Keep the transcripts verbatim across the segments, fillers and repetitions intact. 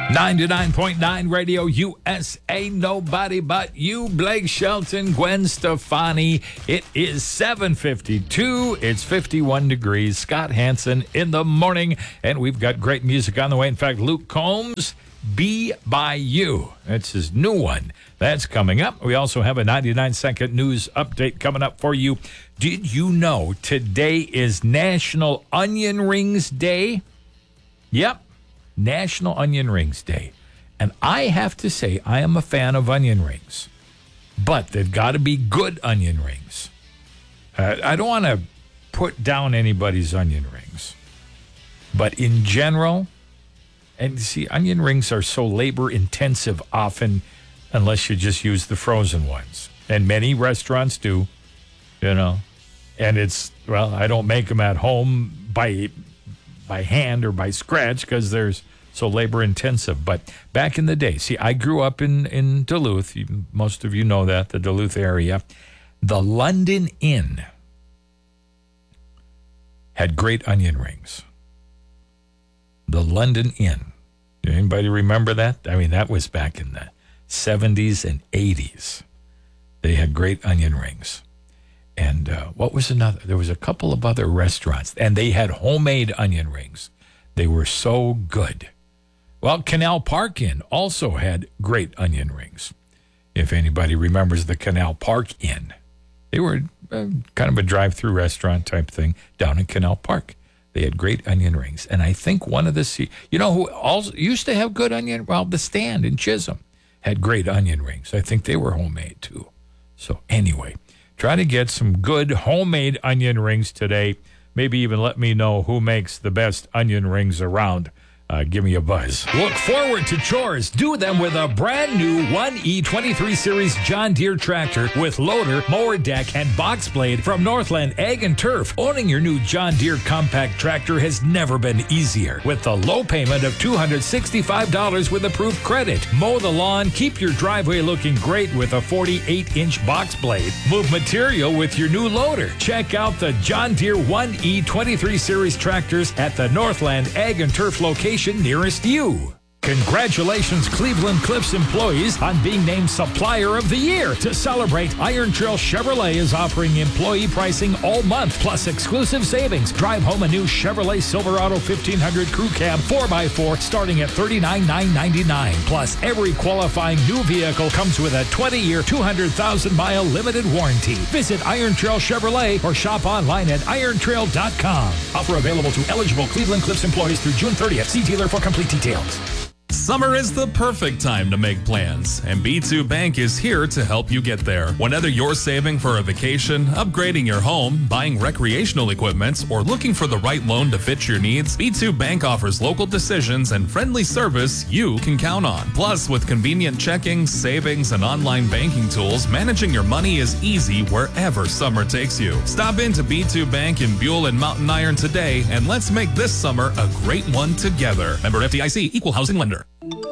ninety-nine point nine Radio U S A, nobody but you. Blake Shelton, Gwen Stefani. It is seven fifty-two. It's fifty-one degrees. Scott Hansen in the morning, and we've got great music on the way. In fact, Luke Combs, Be By You. That's his new one. That's coming up. We also have a ninety-nine second news update coming up for you. Did you know today is National Onion Rings Day? Yep. National Onion Rings Day. And I have to say, I am a fan of onion rings. But they've got to be good onion rings. Uh, I don't want to put down anybody's onion rings. But in general, and see, onion rings are so labor intensive often, unless you just use the frozen ones. And many restaurants do, you know. And it's, well, I don't make them at home by by hand or by scratch because there's so labor intensive. But back in the day, see, I grew up in, in Duluth. Most of you know that, the Duluth area. The London Inn had great onion rings. The London Inn. Anybody remember that? I mean, that was back in the seventies and eighties. They had great onion rings. And uh, what was another? There was a couple of other restaurants, and they had homemade onion rings. They were so good. Well, Canal Park Inn also had great onion rings. If anybody remembers the Canal Park Inn, they were uh, kind of a drive-through restaurant type thing down in Canal Park. They had great onion rings. And I think one of the, you know who also used to have good onion? Well, The Stand in Chisholm had great onion rings. I think they were homemade too. So anyway, try to get some good homemade onion rings today. Maybe even let me know who makes the best onion rings around. Uh, give me a buzz. Look forward to chores. Do them with a brand new one E twenty-three Series John Deere tractor with loader, mower deck, and box blade from Northland Ag and Turf. Owning your new John Deere compact tractor has never been easier. With the low payment of two hundred sixty-five dollars with approved credit. Mow the lawn, keep your driveway looking great with a forty-eight inch box blade. Move material with your new loader. Check out the John Deere one E twenty-three Series tractors at the Northland Ag and Turf location nearest you. Congratulations, Cleveland Cliffs employees, on being named Supplier of the Year. To celebrate, Iron Trail Chevrolet is offering employee pricing all month, plus exclusive savings. Drive home a new Chevrolet Silverado fifteen hundred Crew Cab four by four starting at thirty-nine thousand nine hundred ninety-nine dollars. Plus, every qualifying new vehicle comes with a twenty year, two hundred thousand mile limited warranty. Visit Iron Trail Chevrolet or shop online at iron trail dot com. Offer available to eligible Cleveland Cliffs employees through June thirtieth. See dealer for complete details. Summer is the perfect time to make plans, and B two Bank is here to help you get there. Whether you're saving for a vacation, upgrading your home, buying recreational equipment, or looking for the right loan to fit your needs, B two Bank offers local decisions and friendly service you can count on. Plus, with convenient checking, savings, and online banking tools, managing your money is easy wherever summer takes you. Stop into B two Bank in Buell and Mountain Iron today, and let's make this summer a great one together. Member F D I C, Equal Housing Lender.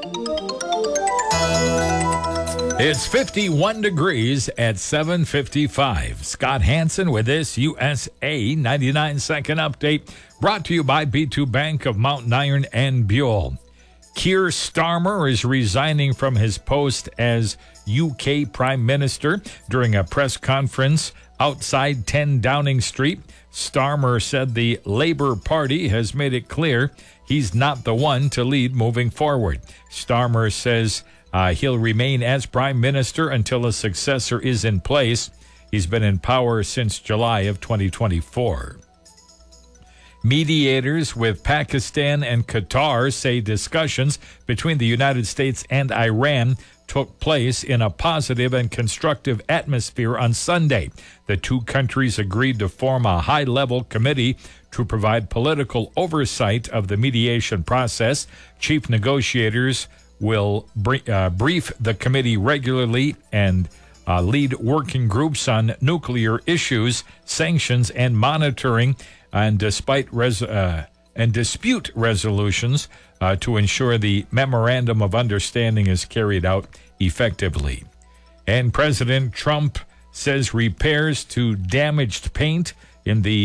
It's fifty-one degrees at seven fifty-five. Scott Hansen with this U S A ninety-nine second update brought to you by B two Bank of Mountain Iron and Buell. Keir Starmer is resigning from his post as U K Prime Minister during a press conference outside ten Downing Street. Starmer said the Labour Party has made it clear he's not the one to lead moving forward. Starmer says uh, he'll remain as Prime Minister until a successor is in place. He's been in power since July of twenty twenty-four. Mediators with Pakistan and Qatar say discussions between the United States and Iran took place in a positive and constructive atmosphere on Sunday. The two countries agreed to form a high-level committee to provide political oversight of the mediation process. Chief negotiators will br- uh, brief the committee regularly and uh, lead working groups on nuclear issues, sanctions, and monitoring, and despite res- uh, and dispute resolutions uh, to ensure the memorandum of understanding is carried out effectively. And President Trump says repairs to damaged paint in the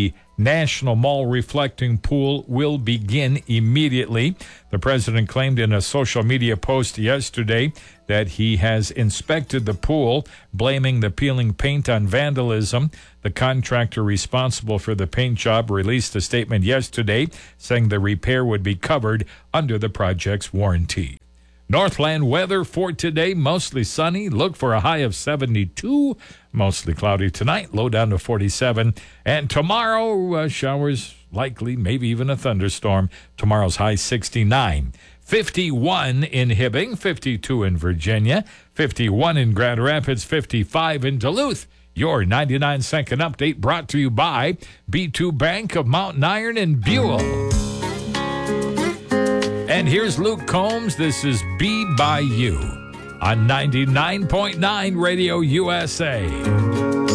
National Mall reflecting pool will begin immediately. The president claimed in a social media post yesterday that he has inspected the pool, blaming the peeling paint on vandalism. The contractor responsible for the paint job released a statement yesterday saying the repair would be covered under the project's warranty. Northland weather for today, mostly sunny. Look for a high of seventy-two. Mostly cloudy tonight, low down to forty-seven. And tomorrow, uh, showers likely, maybe even a thunderstorm. Tomorrow's high sixty-nine. fifty-one in Hibbing, fifty-two in Virginia, fifty-one in Grand Rapids, fifty-five in Duluth. Your ninety-nine second update brought to you by B two Bank of Mountain Iron and Buell. And here's Luke Combs. This is Be By You on ninety-nine point nine Radio U S A.